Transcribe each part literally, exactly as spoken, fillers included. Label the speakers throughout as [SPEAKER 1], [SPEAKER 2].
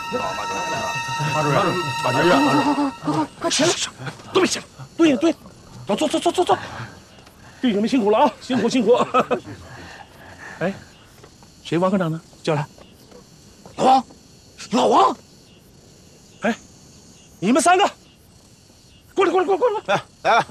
[SPEAKER 1] 马主任，马主任，
[SPEAKER 2] 快快快快快起来！
[SPEAKER 3] 都别起来，对对，走走走走走走，弟兄们辛苦了啊，辛苦辛苦。哎，谁王科长呢？叫来。
[SPEAKER 2] 老王，老王，
[SPEAKER 3] 哎，你们三个，过来过来过来过来，
[SPEAKER 1] 来来来，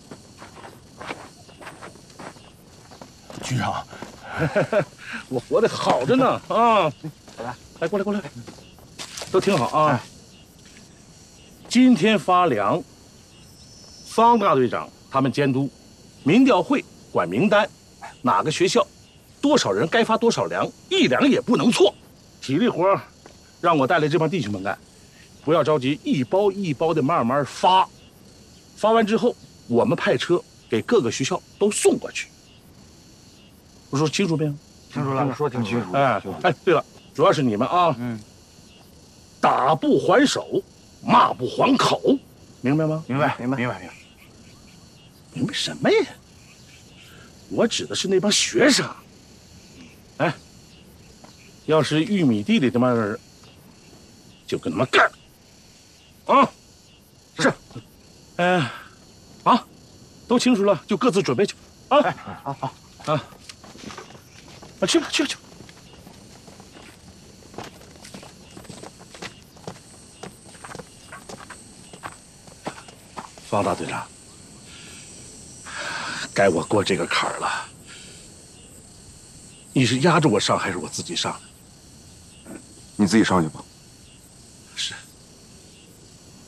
[SPEAKER 3] 局长，我活得好着呢啊！来，来过来过来，都听好啊！今天发粮，方大队长他们监督，民调会管名单，哪个学校多少人该发多少粮，一两也不能错。体力活让我带来这帮弟兄们干，不要着急，一包一包的慢慢发。发完之后，我们派车给各个学校都送过去。我说清楚没有？
[SPEAKER 1] 清楚了，说挺清楚。
[SPEAKER 3] 哎哎，对了，主要是你们啊，嗯，打不还手，骂不还口，明白吗？
[SPEAKER 1] 明白，明白，明白，明白。
[SPEAKER 3] 明白什么呀？我指的是那帮学生。哎，要是玉米地里的嘛人，就跟他们干。啊，是。嗯、呃，啊，都清楚了，就各自准备去。啊，
[SPEAKER 1] 哎，好好
[SPEAKER 3] 啊。啊，去吧，去吧，去吧。方大队长，该我过这个坎儿了。你是压着我上，还是我自己上的？
[SPEAKER 4] 你自己上去吧。
[SPEAKER 3] 是。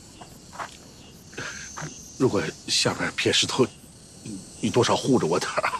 [SPEAKER 3] 如果下边撇石头，你多少护着我点儿。